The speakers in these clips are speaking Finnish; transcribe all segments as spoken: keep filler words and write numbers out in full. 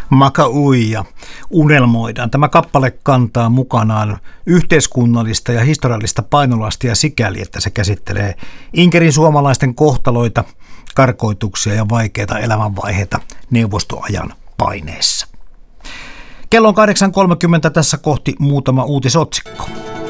Makaui ja unelmoidaan. Tämä kappale kantaa mukanaan yhteiskunnallista ja historiallista painolastia sikäli, että se käsittelee Inkerin suomalaisten kohtaloita, karkoituksia ja vaikeita elämänvaiheita neuvostoajan paineessa. Kello on kahdeksan kolmekymmentä, tässä kohti muutama uutisotsikko.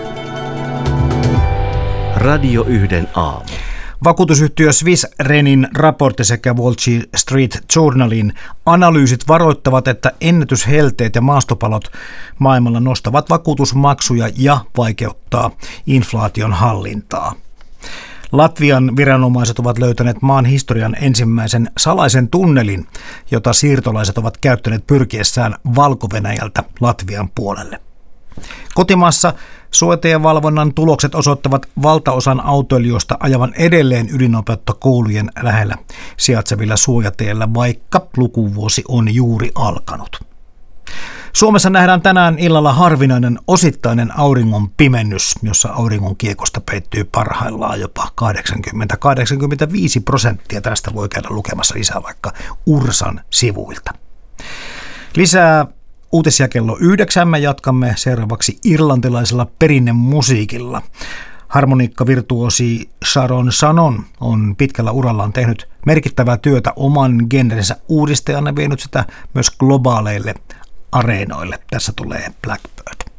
Radio yhden aamu. Vakuutusyhtiö Swiss Renin raportti sekä Wall Street Journalin analyysit varoittavat, että ennätyshelteet ja maastopalot maailmalla nostavat vakuutusmaksuja ja vaikeuttaa inflaation hallintaa. Latvian viranomaiset ovat löytäneet maan historian ensimmäisen salaisen tunnelin, jota siirtolaiset ovat käyttäneet pyrkiessään Valko-Venäjältä Latvian puolelle. Kotimaassa suojatevalvonnan tulokset osoittavat valtaosan autoilijoista ajavan edelleen ylinopeutta koulujen lähellä sijaitsevilla suojateillä, vaikka lukuvuosi on juuri alkanut. Suomessa nähdään tänään illalla harvinainen osittainen auringon pimennys, jossa auringon kiekosta peittyy parhaillaan jopa kahdeksankymmentä kahdeksankymmentäviisi prosenttia. Tästä voi käydä lukemassa lisää vaikka Ursan sivuilta. Lisää uutisia kello yhdeksän. Me jatkamme seuraavaksi irlantilaisella perinnemusiikilla. Harmoniikkavirtuosi Sharon Shannon on pitkällä urallaan tehnyt merkittävää työtä oman genrensä uudistajana ja vienyt sitä myös globaaleille areenoille. Tässä tulee Blackbird.